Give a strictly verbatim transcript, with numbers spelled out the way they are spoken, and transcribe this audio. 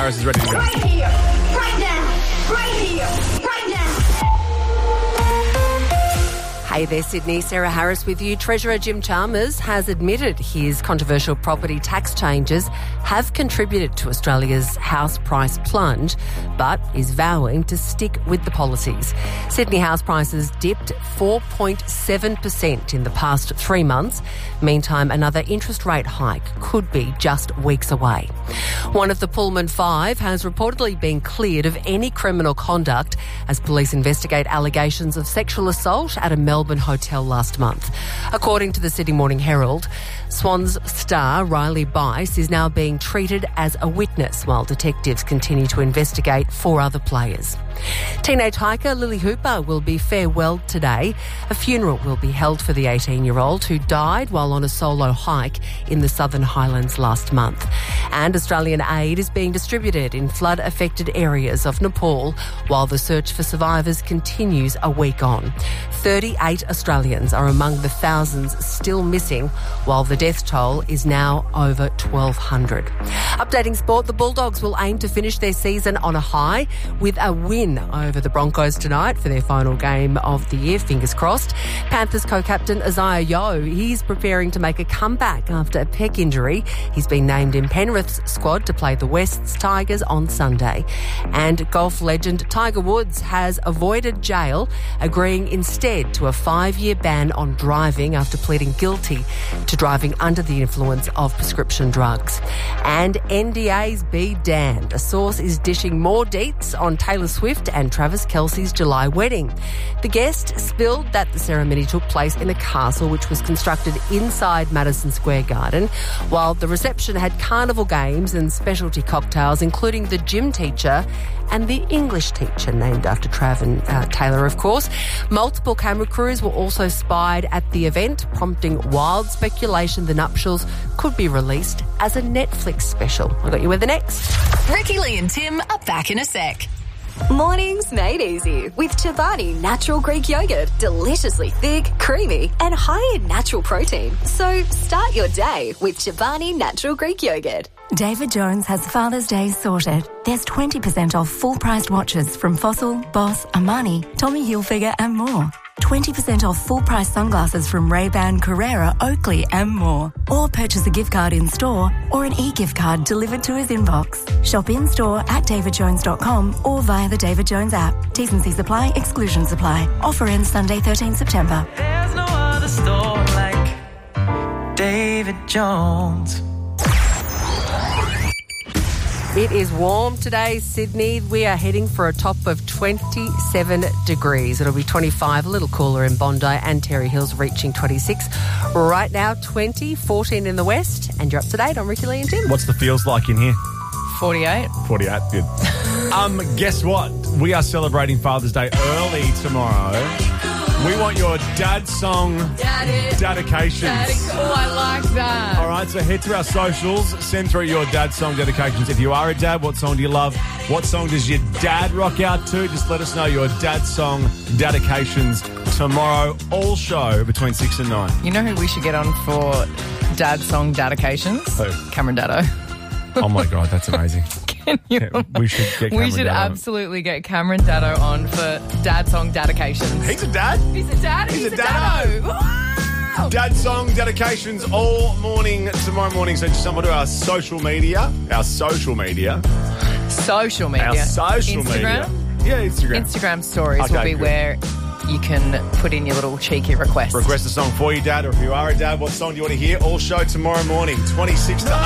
Harris is ready to go. Right here, right now, right here, right now. Hey there, Sydney. Sarah Harris with you. Treasurer Jim Chalmers has admitted his controversial property tax changes have contributed to Australia's house price plunge, but is vowing to stick with the policies. Sydney house prices dipped four point seven percent in the past three months. Meantime, another interest rate hike could be just weeks away. One of the Pullman Five has reportedly been cleared of any criminal conduct as police investigate allegations of sexual assault at a Melbourne hotel last month. According to the Sydney Morning Herald, Swans star Riley Bice is now being treated as a witness while detectives continue to investigate four other players. Teenage hiker Lily Hooper will be farewelled today. A funeral will be held for the eighteen-year-old who died while on a solo hike in the Southern Highlands last month. And Australian aid is being distributed in flood-affected areas of Nepal while the search for survivors continues a week on. thirty-eight Australians are among the thousands still missing, while the death toll is now over twelve hundred. Updating sport, the Bulldogs will aim to finish their season on a high with a win over the Broncos tonight for their final game of the year, fingers crossed. Panthers co-captain Isaiah Yeo, he's preparing to make a comeback after a pec injury. He's been named in Penrith's squad to play the West's Tigers on Sunday. And golf legend Tiger Woods has avoided jail, agreeing instead to a five-year ban on driving after pleading guilty to driving under the influence of prescription drugs. And N D As be damned. A source is dishing more deets on Taylor Swift and Travis Kelce's July wedding. The guest spilled that the ceremony took place in a castle which was constructed inside Madison Square Garden, while the reception had carnival games and specialty cocktails, including the gym teacher and the English teacher, named after Trav and uh, Taylor, of course. Multiple camera crews were also spied at the event, prompting wild speculation the nuptials could be released as a Netflix special. I got you with the next. Ricky, Lee and Tim are back in a sec. Mornings made easy with Chobani Natural Greek Yogurt. Deliciously thick, creamy and high in natural protein. So start your day with Chobani Natural Greek Yogurt. David Jones has Father's Day sorted. There's twenty percent off full-priced watches from Fossil, Boss, Armani, Tommy Hilfiger and more. twenty percent off full-price sunglasses from Ray-Ban, Carrera, Oakley and more. Or purchase a gift card in-store or an e-gift card delivered to his inbox. Shop in-store at david jones dot com or via the David Jones app. T's and C's apply, exclusions apply. Offer ends Sunday, thirteenth September. There's no other store like David Jones. It is warm today, Sydney. We are heading for a top of twenty-seven degrees. It'll be twenty-five, a little cooler in Bondi and Terry Hills, reaching twenty-six. Right now, twenty, fourteen in the west. And you're up to date on Ricky, Lee and Tim. What's the feels like in here? forty-eight. forty-eight, good. um, guess what? We are celebrating Father's Day early tomorrow. We want your dad song Daddy. dedications. Daddy. Oh, I like that. All right, so head to our socials, send through your dad song dedications. If you are a dad, what song do you love? What song does your dad rock out to? Just let us know your dad song dedications tomorrow, all show between six and nine. You know who we should get on for dad song dedications? Who? Cameron Daddo. Oh my God, that's amazing. Can you? Yeah, we should get Cameron We should Daddo on. absolutely get Cameron Daddo on for dad song dedications. He's a dad. He's a dad. He's He's, a a daddo. daddo. Wow. Dad song dedications all morning tomorrow morning. So just jump onto our social media. Our social media. Social media. Our social Instagram? media. Yeah, Instagram. Instagram stories Okay, will be good. where you can put in your little cheeky request. Request a song for your dad, or if you are a dad, what song do you want to hear? All show tomorrow morning, twenty-six to